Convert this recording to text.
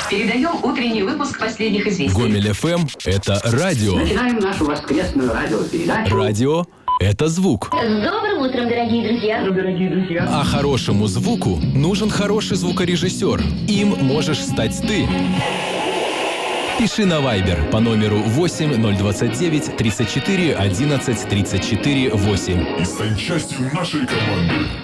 Передаем утренний выпуск последних известий. Гомель ФМ – это радио. Начинаем нашу воскресную радиопередачу. Радио – это звук. С добрым утром, дорогие друзья. А хорошему звуку нужен хороший звукорежиссер. Им можешь стать ты. Пиши на Viber по номеру 8 029 34 11 34 8. И стань частью нашей команды.